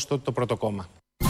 τότε το πρώτο κόμμα.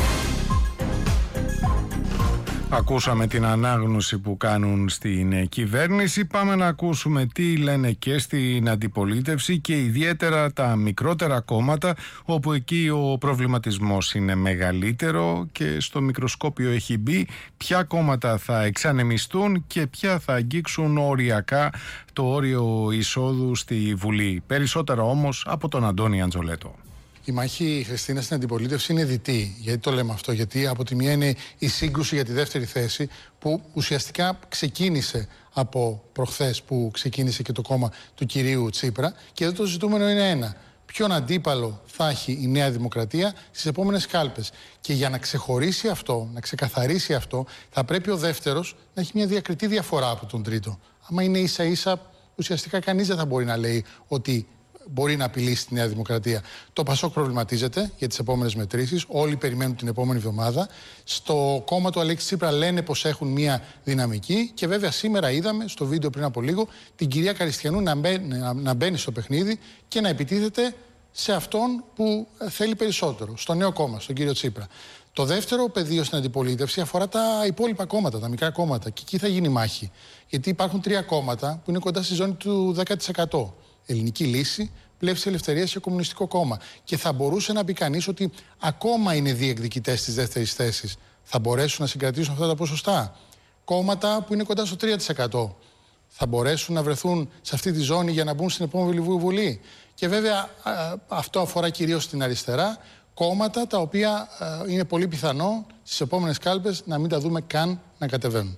Ακούσαμε την ανάγνωση που κάνουν στην κυβέρνηση. Πάμε να ακούσουμε τι λένε και στην αντιπολίτευση και ιδιαίτερα τα μικρότερα κόμματα, όπου εκεί ο προβληματισμός είναι μεγαλύτερο και στο μικροσκόπιο έχει μπει ποια κόμματα θα εξανεμιστούν και ποια θα αγγίξουν οριακά το όριο εισόδου στη Βουλή. Περισσότερα όμως από τον Αντώνη Αντζολέτο. Η μάχη, Χριστίνα, στην αντιπολίτευση είναι διτή. Γιατί το λέμε αυτό? Γιατί από τη μία είναι η σύγκρουση για τη δεύτερη θέση, που ουσιαστικά ξεκίνησε από προχθές που ξεκίνησε και το κόμμα του κυρίου Τσίπρα. Και εδώ το ζητούμενο είναι ένα: ποιον αντίπαλο θα έχει η Νέα Δημοκρατία στις επόμενες κάλπες. Και για να ξεχωρίσει αυτό, να ξεκαθαρίσει αυτό, θα πρέπει ο δεύτερος να έχει μια διακριτή διαφορά από τον τρίτο. Άμα είναι ίσα-ίσα, ουσιαστικά κανείς δεν θα μπορεί να λέει ότι μπορεί να απειλήσει τη Νέα Δημοκρατία. Το Πασόκ προβληματίζεται για τις επόμενες μετρήσεις. Όλοι περιμένουν την επόμενη εβδομάδα. Στο κόμμα του Αλέξη Τσίπρα λένε πως έχουν μία δυναμική. Και βέβαια σήμερα είδαμε στο βίντεο πριν από λίγο την κυρία Καριστιανού να μπαίνει στο παιχνίδι και να επιτίθεται σε αυτόν που θέλει περισσότερο, στο νέο κόμμα, στον κύριο Τσίπρα. Το δεύτερο πεδίο στην αντιπολίτευση αφορά τα υπόλοιπα κόμματα, τα μικρά κόμματα. Και εκεί θα γίνει μάχη. Γιατί υπάρχουν τρία κόμματα που είναι κοντά στη ζώνη του 10%. Ελληνική Λύση, Πλεύση Ελευθερίας και Κομμουνιστικό Κόμμα. Και θα μπορούσε να πει κανείς ότι ακόμα είναι διεκδικητές της δεύτερης θέσης. Θα μπορέσουν να συγκρατήσουν αυτά τα ποσοστά. Κόμματα που είναι κοντά στο 3% θα μπορέσουν να βρεθούν σε αυτή τη ζώνη για να μπουν στην επόμενη Βουλή. Και βέβαια αυτό αφορά κυρίως την αριστερά. Κόμματα τα οποία είναι πολύ πιθανό στις επόμενες κάλπες να μην τα δούμε καν να κατεβαίνουν.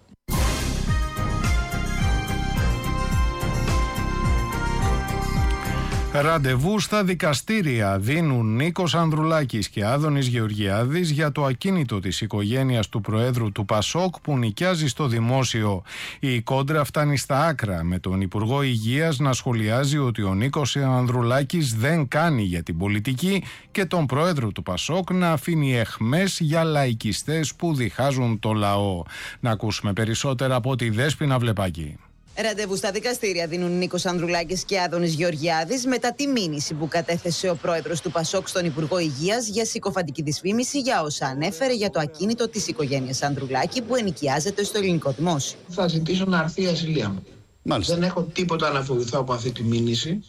Ραντεβού στα δικαστήρια δίνουν Νίκος Ανδρουλάκης και Άδωνης Γεωργιάδης για το ακίνητο της οικογένειας του Προέδρου του Πασόκ που νοικιάζει στο δημόσιο. Η κόντρα φτάνει στα άκρα, με τον Υπουργό Υγείας να σχολιάζει ότι ο Νίκος Ανδρουλάκης δεν κάνει για την πολιτική και τον Πρόεδρο του Πασόκ να αφήνει αιχμές για λαϊκιστές που διχάζουν το λαό. Να ακούσουμε περισσότερα από τη Δέσποινα Βλεπάκη. Ραντεβού στα δικαστήρια δίνουν Νίκος Ανδρουλάκης και Άδωνης Γεωργιάδης μετά τη μήνυση που κατέθεσε ο πρόεδρος του Πασόκ στον Υπουργό Υγείας για συκοφαντική δυσφήμιση για όσα ανέφερε για το ακίνητο της οικογένειας Ανδρουλάκη που ενοικιάζεται στο ελληνικό δημόσιο. Θα ζητήσω να έρθει η ασυλία μου. Μάλιστα. Δεν έχω τίποτα να φοβηθώ από αυτή τη μήνυση.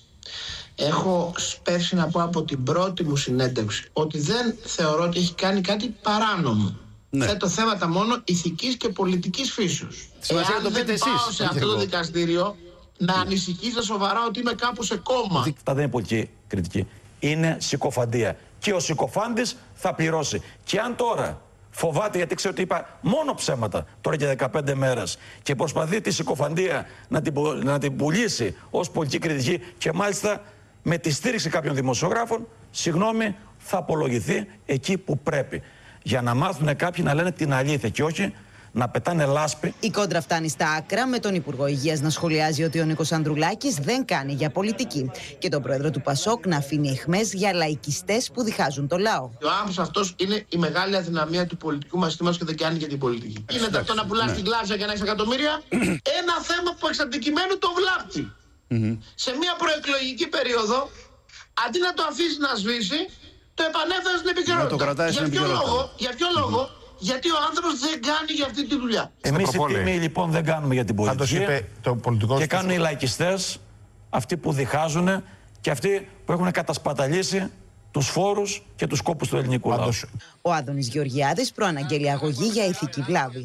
Έχω πέσει να πω από την πρώτη μου συνέντευξη ότι δεν θεωρώ ότι έχει κάνει κάτι παράνομο. Ναι. Θέτω θέματα μόνο ηθικής και πολιτικής φύσεως. Εάν δεν πάω σε αυτό το δικαστήριο να ανησυχείτε σοβαρά ότι είμαι κάπου σε κόμμα. Αυτά δεν είναι πολιτική κριτική. Είναι συκοφαντία. Και ο συκοφάντης θα πληρώσει. Και αν τώρα φοβάται, γιατί ξέρω ότι είπα μόνο ψέματα τώρα και 15 μέρες και προσπαθεί τη συκοφαντία να την πουλήσει ως πολιτική κριτική και μάλιστα με τη στήριξη κάποιων δημοσιογράφων, συγγνώμη, θα απολογηθεί εκεί που πρέπει. Για να μάθουν κάποιοι να λένε την αλήθεια και όχι να πετάνε λάσπη. Η κόντρα φτάνει στα άκρα, με τον Υπουργό Υγείας να σχολιάζει ότι ο Νίκος Ανδρουλάκης δεν κάνει για πολιτική και τον Πρόεδρο του Πασόκ να αφήνει αιχμές για λαϊκιστές που διχάζουν το λαό. Ο άνθρωπος αυτός είναι η μεγάλη αδυναμία του πολιτικού μας συστήματος και δεν κάνει για την πολιτική. Είναι αυτό να πουλάς την γλάζα για να έχεις εκατομμύρια. Ένα θέμα που εξ αντικειμένου το βλάπτει. Σε μια προεκλογική περίοδο, αντί να το αφήσει να σβήσει, το επανέφερε στην επικαιρότητα. Για ποιο λόγο? Γιατί ο άνθρωπος δεν κάνει για αυτή τη δουλειά. Εμείς οι τίμοι λοιπόν δεν κάνουμε για την πολιτική και κάνουν οι λαϊκιστές, αυτοί που διχάζουν και αυτοί που έχουν κατασπαταλήσει τους φόρους και τους κόπους του ελληνικού λαού. Ο Άδωνης Γεωργιάδης προαναγγέλει αγωγή για ηθική βλάβη.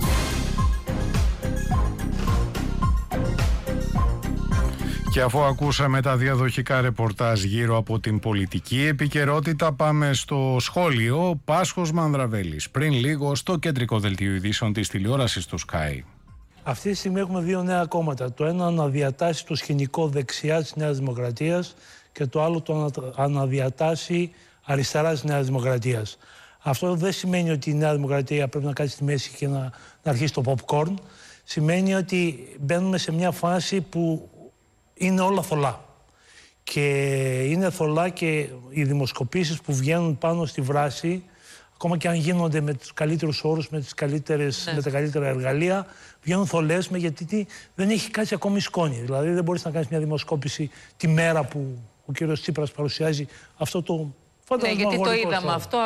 Και αφού ακούσαμε τα διαδοχικά ρεπορτάζ γύρω από την πολιτική επικαιρότητα, πάμε στο σχόλιο. Πάσχος Μανδραβέλης, πριν λίγο στο κεντρικό δελτίο ειδήσεων της τηλεόρασης του Sky. Αυτή τη στιγμή έχουμε δύο νέα κόμματα. Το ένα αναδιατάσσει το σκηνικό δεξιά της Νέας Δημοκρατίας και το άλλο το αναδιατάσσει αριστερά της Νέας Δημοκρατίας. Αυτό δεν σημαίνει ότι η Νέα Δημοκρατία πρέπει να κάτσει στη μέση και να αρχίσει το popcorn. Σημαίνει ότι μπαίνουμε σε μια φάση που είναι όλα θολά. Και είναι θολά και οι δημοσκοπήσεις που βγαίνουν πάνω στη βράση, ακόμα και αν γίνονται με τους καλύτερους όρους, με τα καλύτερα εργαλεία, βγαίνουν θολές γιατί δεν έχει κάτσει ακόμη σκόνη. Δηλαδή δεν μπορείς να κάνεις μια δημοσκόπηση τη μέρα που ο κύριος Τσίπρας παρουσιάζει αυτό το φαντασμαγορικό. Ναι, γιατί το είδαμε αυτό.